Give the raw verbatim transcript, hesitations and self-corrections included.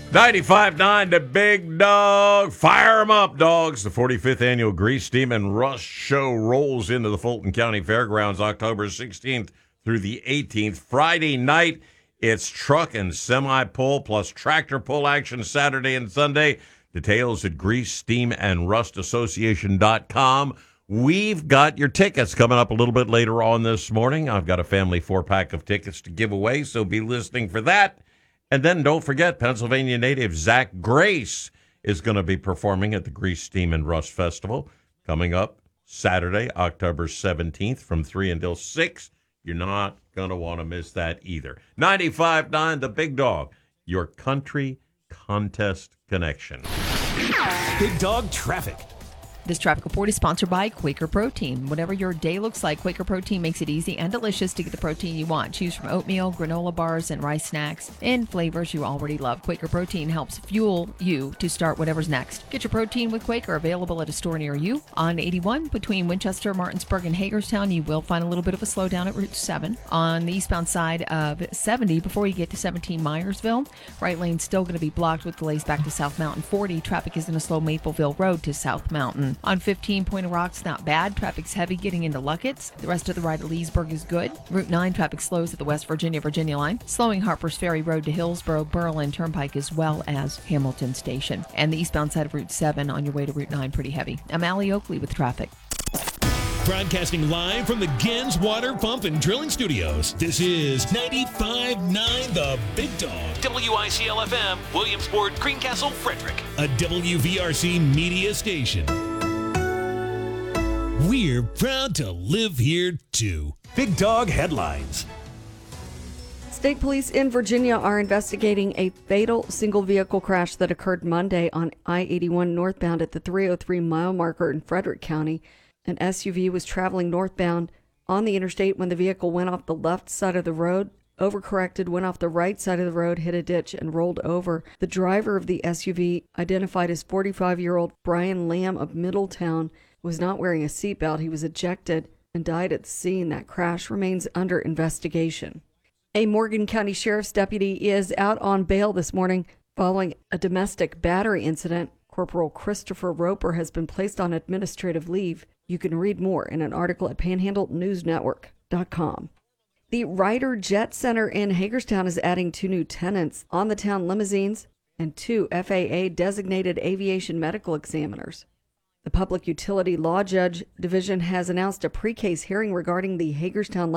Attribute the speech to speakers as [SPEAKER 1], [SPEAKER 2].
[SPEAKER 1] ninety-five point nine, the Big Dog. Fire 'em up, dogs. The forty-fifth annual Grease, Steam, and Rust Show rolls into the Fulton County Fairgrounds October sixteenth through the eighteenth. Friday night, it's truck and semi-pull plus tractor pull action Saturday and Sunday. Details at grease steam and rust association dot com. We've got your tickets coming up a little bit later on this morning. I've got a family four-pack of tickets to give away, so be listening for that. And then don't forget, Pennsylvania native Zach Grace is going to be performing at the Grease, Steam, and Rust Festival coming up Saturday, October seventeenth from three until six. You're not going to want to miss that either. ninety-five point nine, the Big Dog, your country contest connection.
[SPEAKER 2] Big Dog Traffic.
[SPEAKER 3] This traffic report is sponsored by Quaker Protein. Whatever your day looks like, Quaker Protein makes it easy and delicious to get the protein you want. Choose from oatmeal, granola bars, and rice snacks in flavors you already love. Quaker Protein helps fuel you to start whatever's next. Get your protein with Quaker, available at a store near you. On eighty-one, between Winchester, Martinsburg, and Hagerstown, you will find a little bit of a slowdown at Route seven. On the eastbound side of seventy, before you get to seventeen Myersville, right lane's still going to be blocked with delays back to South Mountain. forty, traffic is going to slow Mapleville Road to South Mountain. On fifteen, Point of Rocks, not bad. Traffic's heavy getting into Luckett's. The rest of the ride to Leesburg is good. Route nine, traffic slows at the West Virginia-Virginia line, slowing Harper's Ferry Road to Hillsborough, Berlin Turnpike, as well as Hamilton Station. And the eastbound side of Route seven on your way to Route nine, pretty heavy. I'm Allie Oakley with traffic.
[SPEAKER 2] Broadcasting live from the Gens Water Pump and Drilling Studios. This is ninety-five point nine The Big Dog.
[SPEAKER 4] W I C L F M, Williamsport, Greencastle, Frederick.
[SPEAKER 2] A W V R C media station. We're proud to live here, too. Big Dog Headlines.
[SPEAKER 5] State police in Virginia are investigating a fatal single-vehicle crash that occurred Monday on I eighty-one northbound at the three oh three mile marker in Frederick County. An S U V was traveling northbound on the interstate when the vehicle went off the left side of the road, overcorrected, went off the right side of the road, hit a ditch, and rolled over. The driver of the S U V, identified as forty-five-year-old Brian Lamb of Middletown, was not wearing a seatbelt. He was ejected and died at the scene. That crash remains under investigation. A Morgan County Sheriff's deputy is out on bail this morning following a domestic battery incident. Corporal Christopher Roper has been placed on administrative leave. You can read more in an article at panhandle news network dot com. The Ryder Jet Center in Hagerstown is adding two new tenants on the town limousines and two F A A-designated aviation medical examiners. The Public Utility Law Judge Division has announced a pre-case hearing regarding the Hagerstown